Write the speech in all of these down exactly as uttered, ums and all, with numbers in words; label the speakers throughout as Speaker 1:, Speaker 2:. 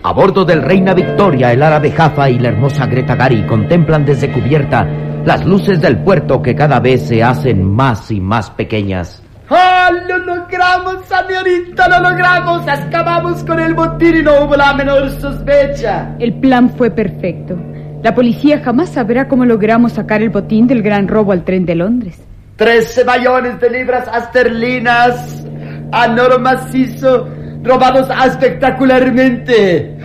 Speaker 1: A bordo del Reina Victoria, el árabe Jaffa y la hermosa Greta Gary contemplan desde cubierta las luces del puerto que cada vez se hacen más y más pequeñas.
Speaker 2: ¡Ah, lo logramos, señorita! ¡Lo logramos! Acabamos con el botín y no hubo la menor sospecha.
Speaker 3: El plan fue perfecto. La policía jamás sabrá cómo logramos sacar el botín del gran robo al tren de Londres.
Speaker 2: Trece millones de libras esterlinas a oro macizo, robados espectacularmente.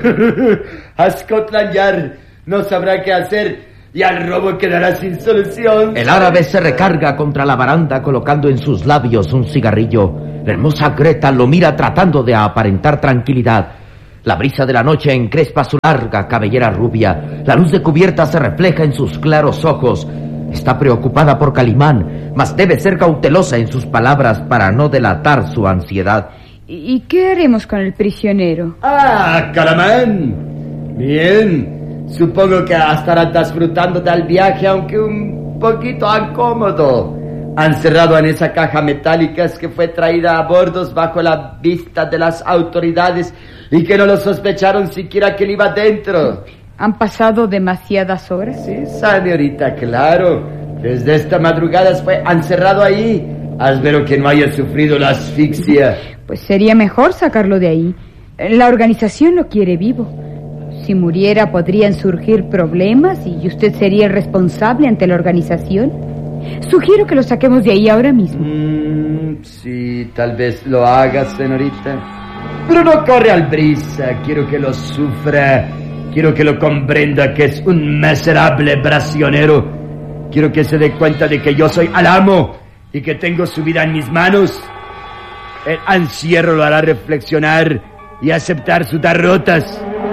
Speaker 2: A Scotland Yard no sabrá qué hacer y al robo quedará sin solución.
Speaker 1: El árabe se recarga contra la baranda colocando en sus labios un cigarrillo. La hermosa Greta lo mira tratando de aparentar tranquilidad. La brisa de la noche encrespa su larga cabellera rubia. La luz de cubierta se refleja en sus claros ojos. Está preocupada por Calimán, mas debe ser cautelosa en sus palabras para no delatar su ansiedad.
Speaker 3: ¿Y qué haremos con el prisionero?
Speaker 2: Ah, Calimán. Bien. Supongo que estará disfrutando del viaje, aunque un poquito incómodo. Encerrado en esa caja metálica que fue traída a bordo bajo la vista de las autoridades y que no lo sospecharon siquiera que él iba dentro.
Speaker 3: ¿Han pasado demasiadas horas?
Speaker 2: Sí, señorita, claro. Desde esta madrugada fue encerrado ahí. Espero que no haya sufrido la asfixia.
Speaker 3: Pues sería mejor sacarlo de ahí. La organización lo quiere vivo. Si muriera podrían surgir problemas y usted sería el responsable ante la organización. Sugiero que lo saquemos de ahí ahora mismo.
Speaker 2: Mm, sí, tal vez lo haga, señorita. Pero no corre al brisa. Quiero que lo sufra. Quiero que lo comprenda que es un miserable prisionero. Quiero que se dé cuenta de que yo soy el amo y que tengo su vida en mis manos. El encierro lo hará reflexionar y aceptar sus derrotas.